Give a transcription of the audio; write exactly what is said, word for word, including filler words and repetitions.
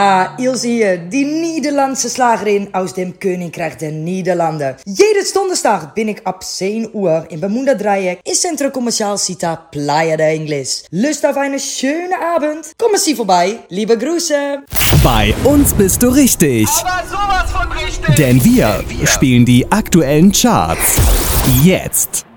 Ah, Ilse hier, die Nederlandse Slagerin aus dem Königreich der Niederlanden. Jede Donderstag bin ich ab zehn Uhr im Bermuda Dreieck im Centro Comercial Cita Playa de Ingles. Lust auf einen schönen Abend? Kommen Sie vorbei. Liebe Grüße. Bei uns bist du richtig. Aber sowas von richtig. Denn wir spielen die aktuellen Charts. Jetzt.